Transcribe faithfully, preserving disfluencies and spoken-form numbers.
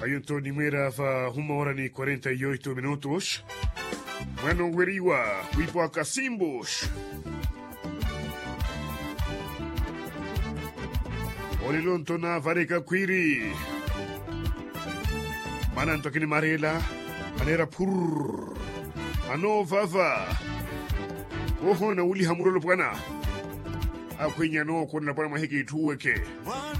Ayun to ni mera fa uma hora ni cuarenta y ocho minutos. Bueno, weriwa, wipo akasimbos. Olilon to na vareka kwiri. Manan to kini marela, manera pur. Ano vava. Oho na uli hamurolo pwana. Akwenya no kuna pwana mahiki tuweke.